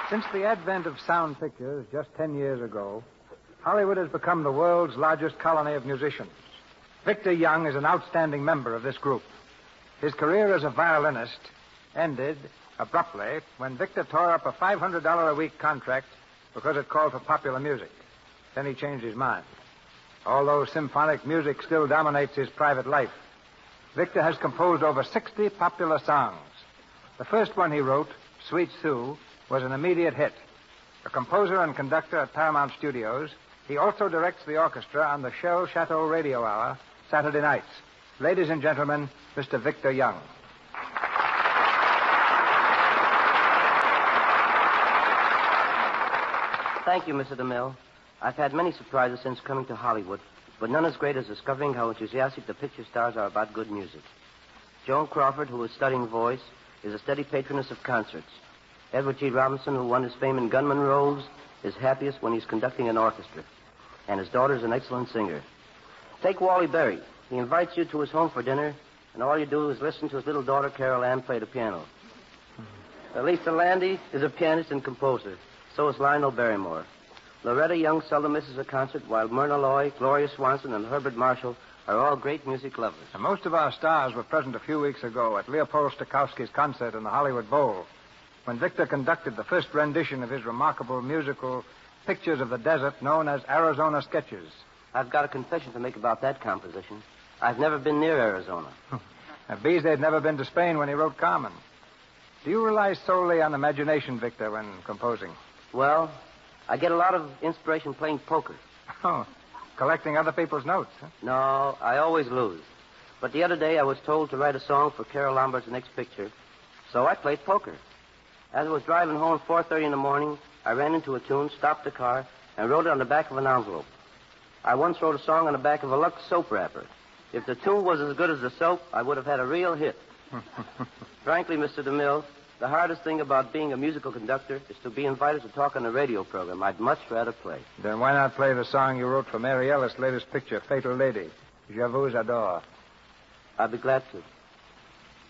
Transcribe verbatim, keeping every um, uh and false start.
Since the advent of sound pictures just ten years ago, Hollywood has become the world's largest colony of musicians. Victor Young is an outstanding member of this group. His career as a violinist ended abruptly when Victor tore up a five hundred dollars a week contract because it called for popular music. Then he changed his mind. Although symphonic music still dominates his private life, Victor has composed over sixty popular songs. The first one he wrote, Sweet Sue, was an immediate hit. A composer and conductor at Paramount Studios, he also directs the orchestra on the Shell Chateau Radio Hour Saturday nights. Ladies and gentlemen, Mister Victor Young. Thank you, Mister DeMille. I've had many surprises since coming to Hollywood, but none as great as discovering how enthusiastic the picture stars are about good music. Joan Crawford, who is studying voice, is a steady patroness of concerts. Edward G. Robinson, who won his fame in gunman roles, is happiest when he's conducting an orchestra. And his daughter's an excellent singer. Take Wally Berry. He invites you to his home for dinner, and all you do is listen to his little daughter, Carol Ann, play the piano. Lisa Landy is a pianist and composer. So is Lionel Barrymore. Loretta Young seldom misses a concert, while Myrna Loy, Gloria Swanson, and Herbert Marshall are all great music lovers. And most of our stars were present a few weeks ago at Leopold Stokowski's concert in the Hollywood Bowl, when Victor conducted the first rendition of his remarkable musical Pictures of the Desert known as Arizona Sketches. I've got a confession to make about that composition. I've never been near Arizona. Now, Bees, they'd never been to Spain when he wrote Carmen. Do you rely solely on imagination, Victor, when composing? Well, I get a lot of inspiration playing poker. Oh, collecting other people's notes, huh? No, I always lose. But the other day I was told to write a song for Carol Lombart's next picture, so I played poker. As I was driving home at four thirty in the morning, I ran into a tune, stopped the car, and wrote it on the back of an envelope. I once wrote a song on the back of a Lux soap wrapper. If the tune was as good as the soap, I would have had a real hit. Frankly, Mister DeMille, the hardest thing about being a musical conductor is to be invited to talk on a radio program. I'd much rather play. Then why not play the song you wrote for Mary Ellis' latest picture, Fatal Lady, Je vous adore? I'd be glad to.